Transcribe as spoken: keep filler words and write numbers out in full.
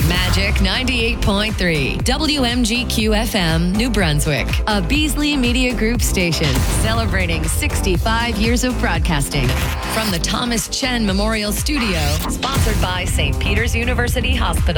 Magic ninety-eight point three, W M G Q F M, New Brunswick, a Beasley Media Group station celebrating sixty-five years of broadcasting. From the Thomas Chen Memorial Studio, sponsored by Saint Peter's University Hospital.